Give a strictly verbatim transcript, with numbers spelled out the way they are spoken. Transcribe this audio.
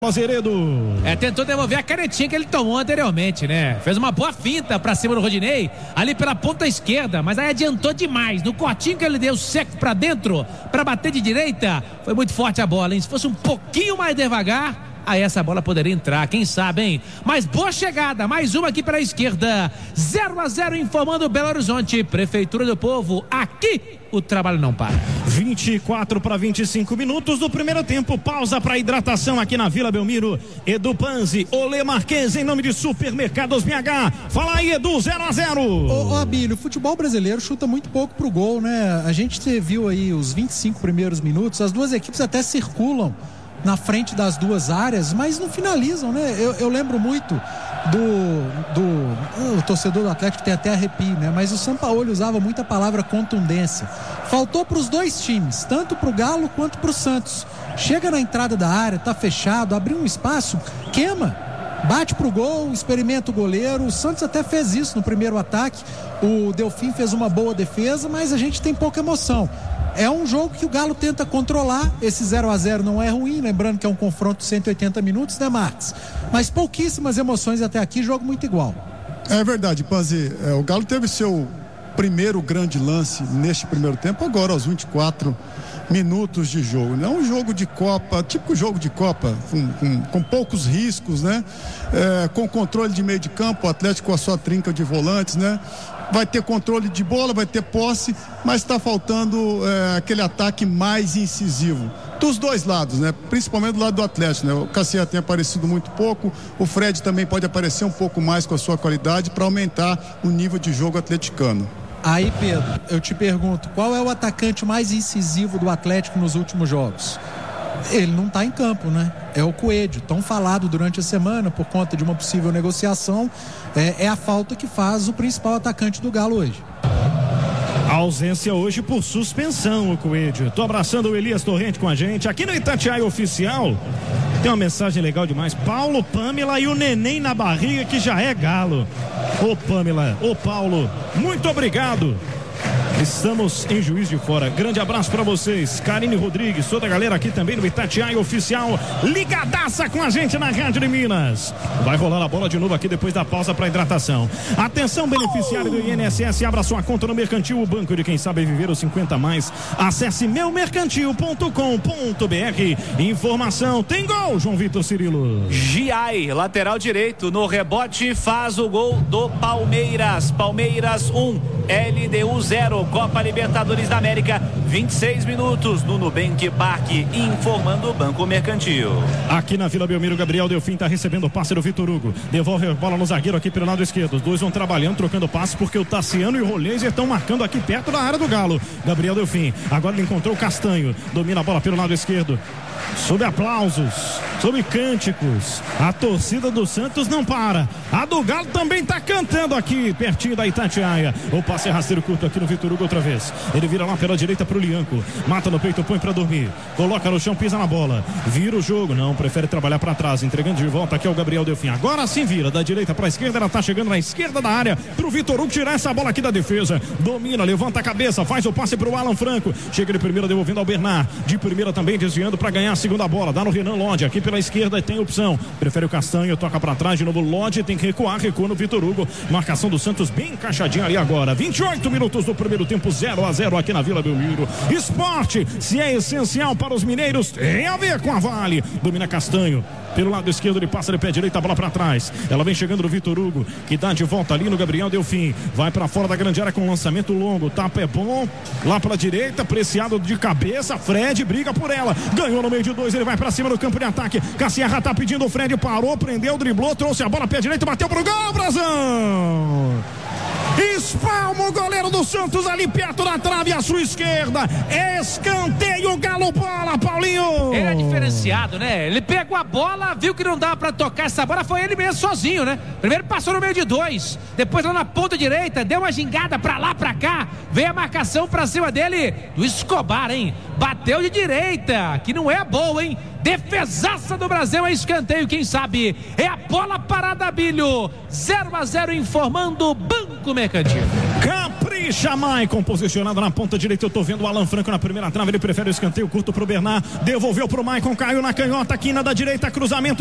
Azeredo. É, tentou devolver a canetinha que ele tomou anteriormente, né? Fez uma boa finta pra cima do Rodinei, ali pela ponta esquerda, mas aí adiantou demais. No cortinho que ele deu seco pra dentro, pra bater de direita, foi muito forte a bola, hein? Se fosse um pouquinho mais devagar, aí essa bola poderia entrar, quem sabe, hein? Mas boa chegada, mais uma aqui pela esquerda. zero a zero informando Belo Horizonte, Prefeitura do Povo. Aqui o trabalho não para. vinte e quatro para vinte e cinco minutos do primeiro tempo. Pausa para hidratação aqui na Vila Belmiro. Edu Panzi, Olê Marques, em nome de Supermercados B H. Fala aí, Edu, zero a zero. Ô, ô Abílio, o futebol brasileiro chuta muito pouco pro gol, né? A gente viu aí os vinte e cinco primeiros minutos, as duas equipes até circulam na frente das duas áreas, mas não finalizam, né? Eu, eu lembro muito do, do o torcedor do Atlético tem até arrepio, né? Mas o Sampaoli usava muito a palavra contundência. Faltou para os dois times, tanto para o Galo quanto para o Santos. Chega na entrada da área, tá fechado, abriu um espaço, queima, bate pro gol, experimenta o goleiro. O Santos até fez isso no primeiro ataque. O Delfim fez uma boa defesa, mas a gente tem pouca emoção. É um jogo que o Galo tenta controlar. Esse zero a zero não é ruim, lembrando que é um confronto de cento e oitenta minutos, né, Marcos? Mas pouquíssimas emoções até aqui, jogo muito igual. É verdade, Panzi. É, o Galo teve seu primeiro grande lance neste primeiro tempo, agora aos vinte e quatro minutos de jogo. Não é um jogo de Copa, típico jogo de Copa, com, com, com poucos riscos, né? É, com controle de meio de campo, o Atlético com a sua trinca de volantes, né? Vai ter controle de bola, vai ter posse, mas está faltando é, aquele ataque mais incisivo. Dos dois lados, né? Principalmente do lado do Atlético, né? O Cassier tem aparecido muito pouco, o Fred também pode aparecer um pouco mais com a sua qualidade para aumentar o nível de jogo atleticano. Aí, Pedro, eu te pergunto, qual é o atacante mais incisivo do Atlético nos últimos jogos? Ele não está em campo, né? É o Coelho, tão falado durante a semana por conta de uma possível negociação. É, é a falta que faz o principal atacante do Galo hoje. A ausência hoje por suspensão, o Coelho. Tô abraçando o Elias Torrente com a gente aqui no Itatiaia Oficial. Tem uma mensagem legal demais. Paulo, Pamela e o neném na barriga que já é Galo. Ô Pamela, ô Paulo, muito obrigado. Estamos em Juiz de Fora. Grande abraço pra vocês. Karine Rodrigues, toda a galera aqui também no Itatiaia Oficial, ligadaça com a gente na Rádio de Minas. Vai rolar a bola de novo aqui depois da pausa para hidratação. Atenção, beneficiário do I N S S, abra sua conta no Mercantil, o banco de quem sabe viver os cinquenta mais. Acesse meu mercantil ponto com ponto b r. Informação, tem gol, João Vitor Cirilo. Giai, lateral direito, no rebote faz o gol do Palmeiras. Palmeiras um, L D U zero. Copa Libertadores da América, vinte e seis minutos no Nubank Parque, informando o Banco Mercantil. Aqui na Vila Belmiro, Gabriel Delfim está recebendo o passe do Vitor Hugo, devolve a bola no zagueiro aqui pelo lado esquerdo, os dois vão trabalhando, trocando passe, porque o Tassiano e o Rolenzer estão marcando aqui perto da área do Galo. Gabriel Delfim, agora ele encontrou o Castanho, domina a bola pelo lado esquerdo, sob aplausos, sob cânticos, a torcida do Santos não para, a do Galo também está cantando aqui, pertinho da Itatiaia. O passe é rasteiro curto aqui no Vitor Hugo outra vez, ele vira lá pela direita pro Lianco, mata no peito, põe pra dormir, coloca no chão, pisa na bola, vira o jogo, não, prefere trabalhar pra trás, entregando de volta aqui ao Gabriel Delfim, agora sim vira, da direita pra esquerda, ela tá chegando na esquerda da área, pro Vitor Hugo tirar essa bola aqui da defesa, domina, levanta a cabeça, faz o passe pro Alan Franco, chega de primeira devolvendo ao Bernard, de primeira também desviando pra ganhar a segunda bola, dá no Renan Lodge, aqui pela esquerda tem opção, prefere o Castanho, toca pra trás, de novo Lodge, tem que recuar, recua no Vitor Hugo, marcação do Santos bem encaixadinha ali agora, vinte e oito minutos do primeiro tempo, zero a zero aqui na Vila Belmiro. Esporte, se é essencial para os mineiros, tem a ver com a Vale, domina Castanho, pelo lado esquerdo ele passa de pé direito, a bola para trás, ela vem chegando no Vitor Hugo, que dá de volta ali no Gabriel Delfim, vai para fora da grande área com um lançamento longo, tapa é bom, lá pela direita, Preciado de cabeça, Fred briga por ela, ganhou no meio de dois, ele vai para cima do campo de ataque, Cassiarra tá pedindo, o Fred parou, prendeu, driblou, trouxe a bola pé direito, bateu pro gol, Brasão! Espalma o goleiro do Santos ali perto da trave à sua esquerda, escanteio, Galo, bola, Paulinho. Ele é diferenciado, né? Ele pegou a bola, viu que não dava pra tocar essa bola, foi ele mesmo sozinho, né? Primeiro passou no meio de dois, depois lá na ponta direita, deu uma gingada pra lá, pra cá, veio a marcação pra cima dele, do Escobar, hein? Bateu de direita, que não é boa, hein? Defesaça do Brasil, é escanteio, quem sabe? É a bola parada, Bilho. zero a zero informando o Banco Mercantil. Capri Christian Maicon posicionado na ponta direita. Eu tô vendo o Alan Franco na primeira trave. Ele prefere o escanteio curto pro Bernard. Devolveu pro Maicon, caiu na canhota, quina da direita, cruzamento